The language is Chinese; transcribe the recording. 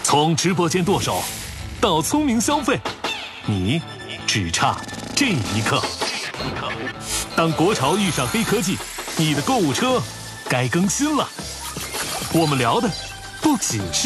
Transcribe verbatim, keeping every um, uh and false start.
从直播间剁手到聪明消费，你只差这一刻。当国潮遇上黑科技，你的购物车该更新了。我们聊的不仅是